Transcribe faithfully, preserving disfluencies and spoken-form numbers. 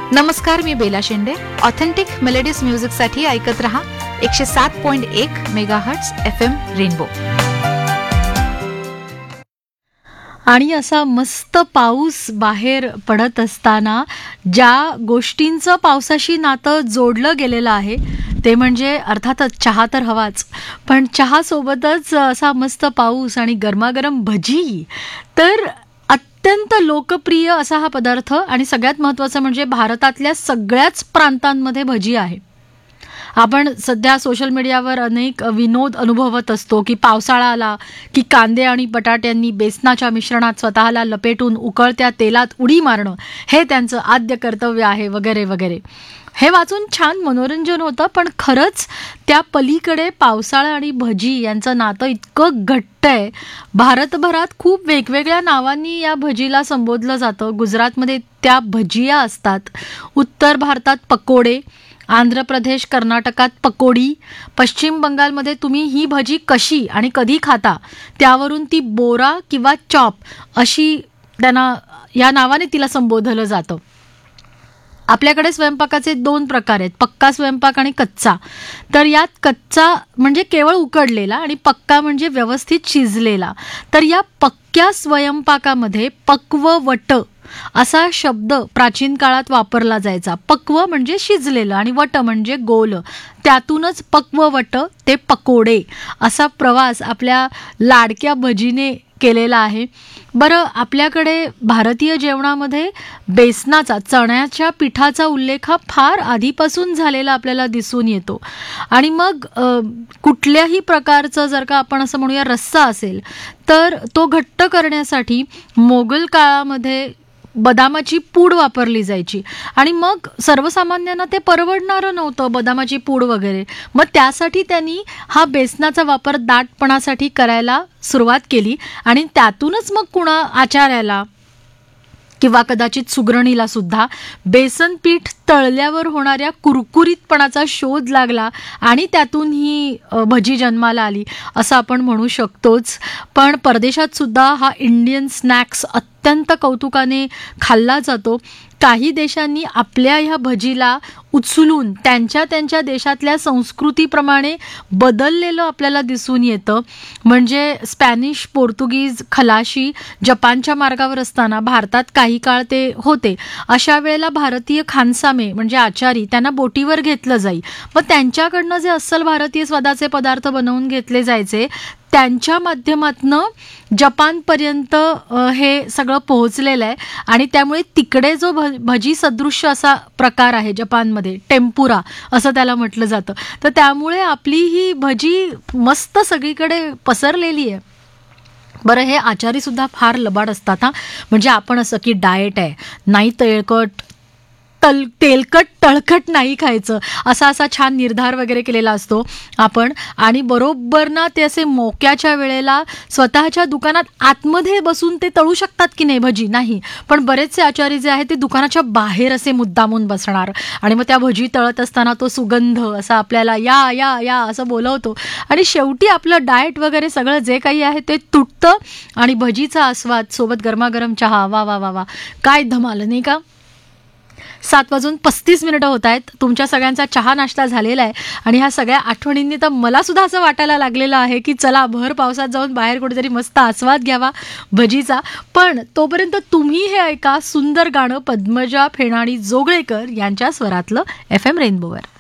नमस्कार, मी बेला शेंडे. Authentic melodies म्युझिकसाठी ऐकत रहा एकशे सात पॉइंट एक मेगाहर्ट्झ एफ एम रेनबो. आणि असा मस्त पाऊस बाहेर पडत असताना ज्या गोष्टींचं पावसाशी नातं जोडलं गेलेलं आहे ते म्हणजे अर्थातच चहा तर हवाच, पण चहासोबतच असा मस्त पाऊस आणि गरमागरम भजी तर अत्यंत लोकप्रिय असा हा पदार्थ. आणि सगळ्यात महत्त्वाचं म्हणजे भारतातल्या सगळ्याच प्रांतांमध्ये भजी आहे. आपण सध्या सोशल मीडियावर अनेक विनोद अनुभवत असतो की पावसाळा आला की कांदे आणि बटाट्यांनी बेसनाच्या मिश्रणात स्वतःला लपेटून उकळत्या तेलात उडी मारणं हे त्यांचं आद्य कर्तव्य आहे वगैरे वगैरे. हे वाचून छान मनोरंजन होतं, पण खरंच त्या पलीकडे पावसाळा आणि भजी यांचं नातं इतकं घट्ट आहे. भारतभरात खूप वेगवेगळ्या नावांनी या भजीला संबोधलं जातं. गुजरातमध्ये त्या भजिया असतात, उत्तर भारतात पकोडे, आंध्र प्रदेश कर्नाटकात पकोडी, पश्चिम बंगालमध्ये तुम्ही ही भजी कशी आणि कधी खाता त्यावरून ती बोरा किंवा चॉप अशी त्यांना या नावाने तिला संबोधलं जातं. आपल्याकडे स्वयंपाकाचे दोन प्रकार आहेत, पक्का स्वयंपाक आणि कच्चा. तर यात कच्चा म्हणजे केवळ उकडलेला आणि पक्का म्हणजे व्यवस्थित शिजलेला. तर या पक्क्या स्वयंपाकामध्ये पक्ववट असा शब्द प्राचीन काळात वापरला जायचा. पक्व म्हणजे शिजलेलं आणि वट म्हणजे गोल, त्यातूनच पक्ववट ते पकोडे असा प्रवास आपल्या लाडक्या भजीने केलेला आहे. बरं, आपल्याकडे भारतीय जेवणामध्ये बेसनाचा, चण्याच्या पिठाचा उल्लेख हा फार आधीपासून झालेला आपल्याला दिसून येतो. आणि मग कुठल्याही प्रकारचं जर का आपण असं म्हणूया रस्सा असेल तर तो घट्ट करण्यासाठी मोगल काळामध्ये बदामाची पूड वापरली जायची. आणि मग सर्वसामान्यांना ते परवडणारं नव्हतं बदामाची पूड वगैरे. मग त्यासाठी त्यांनी हा बेसनाचा वापर दाटपणासाठी करायला सुरुवात केली आणि त्यातूनच मग कुणा आचार्याला किंवा कदाचित सुगरणीला सुद्धा बेसन पीठ तळल्यावर होणाऱ्या कुरकुरीतपणाचा शोध लागला आणि त्यातून ही भजी जन्माला आली असं आपण म्हणू शकतोच. पण परदेशात सुद्धा हा इंडियन स्नॅक्स अत्यंत कौतुकाने खाल्ला जातो. काही देशांनी आपल्या ह्या भजीला उचलून त्यांच्या त्यांच्या देशातल्या संस्कृतीप्रमाणे बदललेलं आपल्याला दिसून येतं. म्हणजे स्पॅनिश, पोर्तुगीज खलाशी जपानच्या मार्गावर असताना भारतात काही काळ ते होते. अशा वेळेला भारतीय खानसामे म्हणजे आचारी त्यांना बोटीवर घेतलं जाई. मग त्यांच्याकडनं जे अस्सल भारतीय स्वादाचे पदार्थ बनवून घेतले जायचे त्यांच्या माध्यमातनं जपानपर्यंत हे सगळं पोहोचलेलं आहे. आणि त्यामुळे तिकडे जो भ भजी सदृश्य असा प्रकार आहे जपानमध्ये, टेम्पुरा असं त्याला म्हटलं जातं. तर त्यामुळे आपली ही भजी मस्त सगळीकडे पसरलेली आहे. बरं, हे आचारीसुद्धा फार लबाड असतात हां. म्हणजे आपण असं की डाएट आहे, नाही तेलकट तल तेलकट तळकट नाही खायचं असा असा छान निर्धार वगैरे केलेला असतो आपण. आणि बरोबर ना ते असे मोक्याच्या वेळेला स्वतःच्या दुकानात आतमध्ये बसून ते तळू शकतात की नाही भजी, नाही. पण बरेचसे आचारी जे आहेत ते दुकानाच्या बाहेर असे मुद्दामून बसणार आणि मग त्या भजी तळत असताना तो सुगंध असा आपल्याला या या या असं बोलवतो. आणि शेवटी आपलं डाएट वगैरे सगळं जे काही आहे ते तुटतं आणि भजीचा आस्वाद सोबत गरमागरम चहा, वा वा वा वा काय धमाल नाही का. सात वाजून पस्तीस मिनिटं होत आहेत. तुमच्या सगळ्यांचा चहा नाश्ता झालेला आहे आणि ह्या सगळ्या आठवणींनी तर मला सुद्धा असं वाटायला लागलेलं आहे की चला भर पावसात जाऊन बाहेर कुठेतरी मस्त आस्वाद घ्यावा भजीचा. पण तोपर्यंत तुम्ही हे ऐका सुंदर गाणं पद्मजा फेणाणी जोगळेकर यांच्या स्वरातलं एफ एम रेनबोवर.